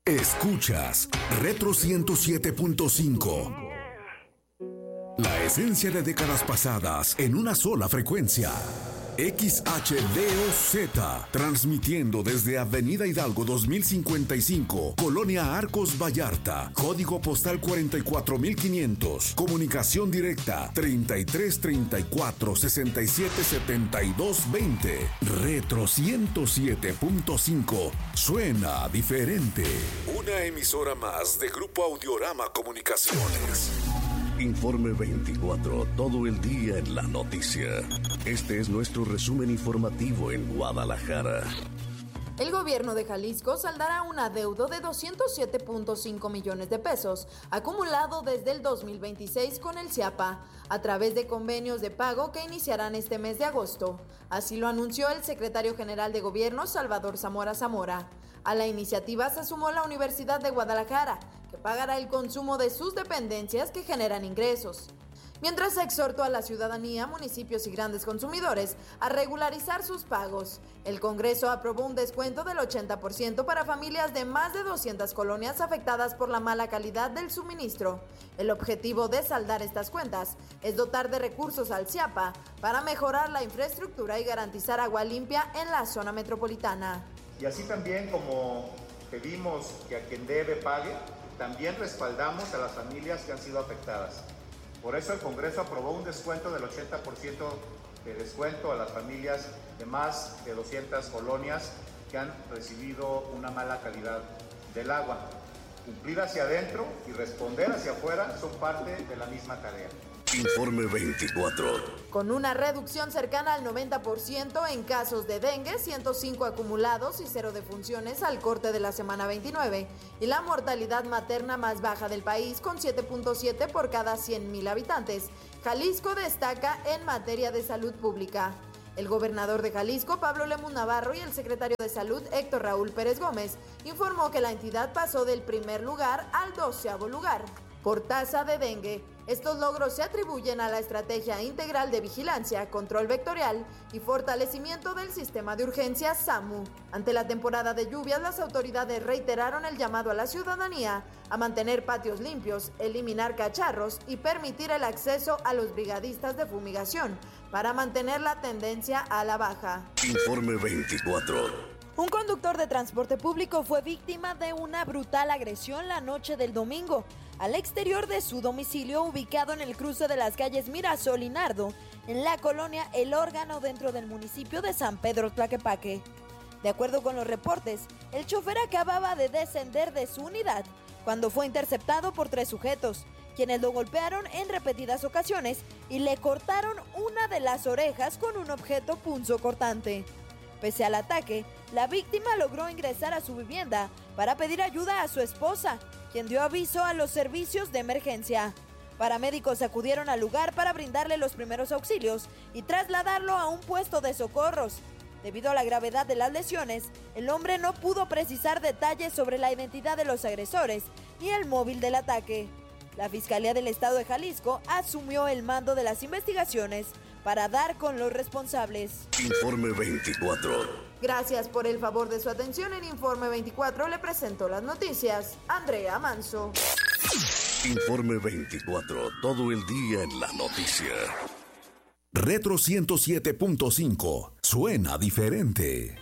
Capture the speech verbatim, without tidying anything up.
Escuchas Retro ciento siete punto cinco. La esencia de décadas pasadas en una sola frecuencia. X H D O Z, transmitiendo desde Avenida Hidalgo dos mil cincuenta y cinco, Colonia Arcos Vallarta, código postal cuarenta y cuatro mil quinientos, comunicación directa treinta y tres treinta y cuatro sesenta y siete setenta y dos veinte. Retro ciento siete punto cinco, suena diferente. Una emisora más de Grupo Audiorama Comunicaciones. Informe veinticuatro, todo el día en la noticia. Este es nuestro resumen informativo en Guadalajara. El gobierno de Jalisco saldará un adeudo de doscientos siete punto cinco millones de pesos, acumulado desde el dos mil veintiséis con el CIAPA, a través de convenios de pago que iniciarán este mes de agosto. Así lo anunció el secretario general de Gobierno, Salvador Zamora Zamora. A la iniciativa se sumó la Universidad de Guadalajara, que pagará el consumo de sus dependencias que generan ingresos. Mientras exhortó a la ciudadanía, municipios y grandes consumidores a regularizar sus pagos, el Congreso aprobó un descuento del ochenta por ciento para familias de más de doscientas colonias afectadas por la mala calidad del suministro. El objetivo de saldar estas cuentas es dotar de recursos al CIAPA para mejorar la infraestructura y garantizar agua limpia en la zona metropolitana. Y así también como pedimos que a quien debe pague, también respaldamos a las familias que han sido afectadas. Por eso el Congreso aprobó un descuento del ochenta por ciento de descuento a las familias de más de doscientas colonias que han recibido una mala calidad del agua. Cumplir hacia adentro y responder hacia afuera son parte de la misma tarea. Informe veinticuatro. Con una reducción cercana al noventa por ciento en casos de dengue, ciento cinco acumulados y cero defunciones al corte de la semana veintinueve, y la mortalidad materna más baja del país con siete punto siete por cada cien mil habitantes, Jalisco destaca en materia de salud pública. El gobernador de Jalisco, Pablo Lemus Navarro, y el secretario de Salud, Héctor Raúl Pérez Gómez, informó que la entidad pasó del primer lugar al doceavo lugar por tasa de dengue. Estos logros se atribuyen a la estrategia integral de vigilancia, control vectorial y fortalecimiento del sistema de urgencias SAMU. Ante la temporada de lluvias, las autoridades reiteraron el llamado a la ciudadanía a mantener patios limpios, eliminar cacharros y permitir el acceso a los brigadistas de fumigación para mantener la tendencia a la baja. Informe veinticuatro. Un conductor de transporte público fue víctima de una brutal agresión la noche del domingo al exterior de su domicilio, ubicado en el cruce de las calles Mirasol y Nardo, en la colonia El Órgano, dentro del municipio de San Pedro Tlaquepaque. De acuerdo con los reportes, el chofer acababa de descender de su unidad cuando fue interceptado por tres sujetos, quienes lo golpearon en repetidas ocasiones y le cortaron una de las orejas con un objeto punzocortante. Pese al ataque, la víctima logró ingresar a su vivienda para pedir ayuda a su esposa, quien dio aviso a los servicios de emergencia. Paramédicos acudieron al lugar para brindarle los primeros auxilios y trasladarlo a un puesto de socorros. Debido a la gravedad de las lesiones, el hombre no pudo precisar detalles sobre la identidad de los agresores ni el móvil del ataque. La Fiscalía del Estado de Jalisco asumió el mando de las investigaciones para dar con los responsables. Informe veinticuatro. Gracias por el favor de su atención. En Informe veinticuatro le presento las noticias Andrea Manso. Informe veinticuatro, todo el día en la noticia. Retro ciento siete punto cinco, suena diferente.